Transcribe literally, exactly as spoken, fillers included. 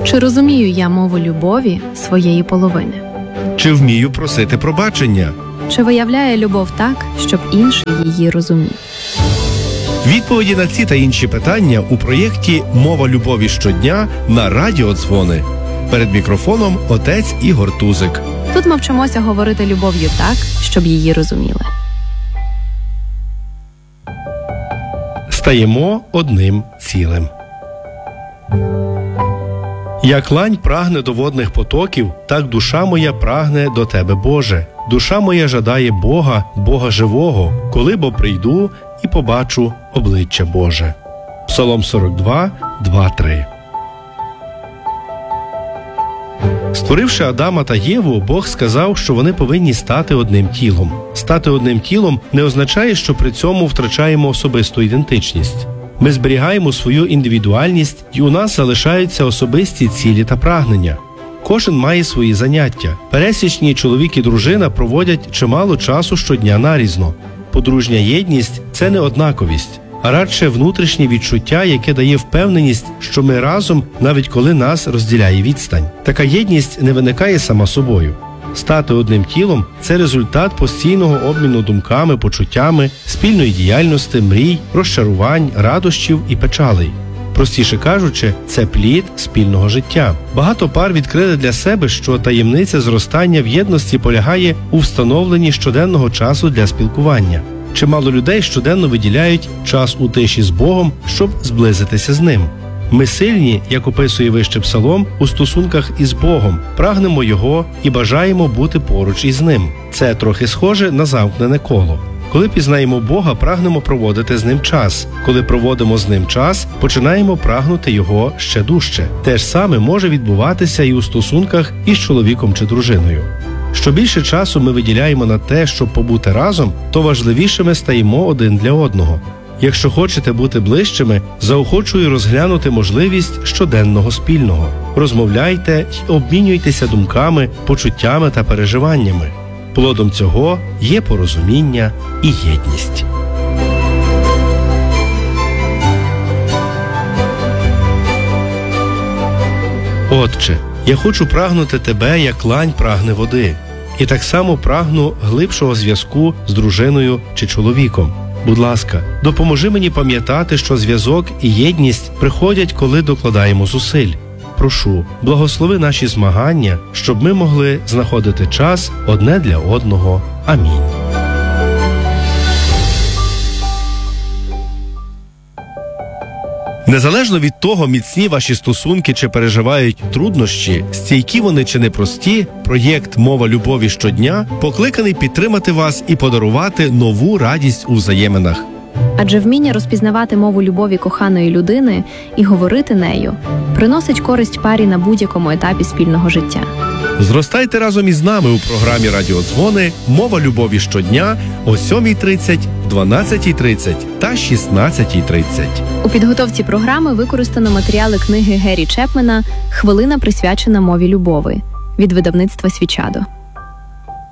Чи розумію я мову любові своєї половини? Чи вмію просити пробачення? Чи виявляє любов так, щоб інший її розумів? Відповіді на ці та інші питання у проєкті «Мова любові щодня» на Радіо Дзвони. Перед мікрофоном отець Ігор Тузик. Тут ми вчимося говорити любов'ю так, щоб її розуміли. Стаємо одним цілим. Як лань прагне до водних потоків, так душа моя прагне до Тебе, Боже. Душа моя жадає Бога, Бога живого, коли бо прийду і побачу обличчя Боже. Псалом сорок два, два, три. Створивши Адама та Єву, Бог сказав, що вони повинні стати одним тілом. Стати одним тілом не означає, що при цьому втрачаємо особисту ідентичність. Ми зберігаємо свою індивідуальність, і у нас залишаються особисті цілі та прагнення. Кожен має свої заняття. Пересічні чоловік і дружина проводять чимало часу щодня нарізно. Подружня єдність – це не однаковість, а радше внутрішнє відчуття, яке дає впевненість, що ми разом, навіть коли нас розділяє відстань. Така єдність не виникає сама собою. Стати одним тілом – це результат постійного обміну думками, почуттями, спільної діяльності, мрій, розчарувань, радощів і печалей. Простіше кажучи, це плід спільного життя. Багато пар відкрили для себе, що таємниця зростання в єдності полягає у встановленні щоденного часу для спілкування. Чимало людей щоденно виділяють час у тиші з Богом, щоб зблизитися з Ним. Ми сильні, як описує вище Псалом, у стосунках із Богом, прагнемо Його і бажаємо бути поруч із Ним. Це трохи схоже на замкнене коло. Коли пізнаємо Бога, прагнемо проводити з Ним час. Коли проводимо з Ним час, починаємо прагнути Його ще дужче. Те ж саме може відбуватися і у стосунках із чоловіком чи дружиною. Що більше часу ми виділяємо на те, щоб побути разом, то важливішими стаємо один для одного. Якщо хочете бути ближчими, заохочую розглянути можливість щоденного спільного. Розмовляйте й обмінюйтеся думками, почуттями та переживаннями. Плодом цього є порозуміння і єдність. Отче, я хочу прагнути Тебе, як лань прагне води. І так само прагну глибшого зв'язку з дружиною чи чоловіком. Будь ласка, допоможи мені пам'ятати, що зв'язок і єдність приходять, коли докладаємо зусиль. Прошу, благослови наші змагання, щоб ми могли знаходити час одне для одного. Амінь. Незалежно від того, міцні ваші стосунки чи переживають труднощі, стійкі вони чи непрості, проєкт «Мова любові щодня» покликаний підтримати вас і подарувати нову радість у взаєминах. Адже вміння розпізнавати мову любові коханої людини і говорити нею приносить користь парі на будь-якому етапі спільного життя. Зростайте разом із нами у програмі «Радіо Дзвони» «Мова любові щодня» о сьомій тридцять, дванадцятій тридцять та шістнадцятій тридцять. У підготовці програми використано матеріали книги Гері Чепмена «Хвилина, присвячена мові любові» від видавництва «Свічадо».